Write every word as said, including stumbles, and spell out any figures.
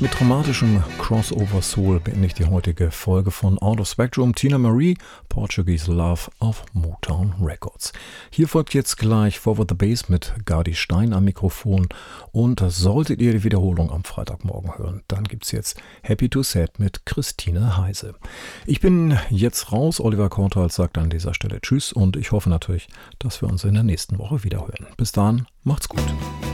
Mit dramatischem Crossover Soul beende ich die heutige Folge von Out of Spectrum. Tina Marie, Portuguese Love auf Motown Records. Hier folgt jetzt gleich Forward the Bass mit Gardi Stein am Mikrofon. Und solltet ihr die Wiederholung am Freitagmorgen hören, dann gibt's jetzt Happy to Sad mit Christine Heise. Ich bin jetzt raus. Oliver Kortals sagt an dieser Stelle Tschüss und ich hoffe natürlich, dass wir uns in der nächsten Woche wiederhören. Bis dahin, macht's gut.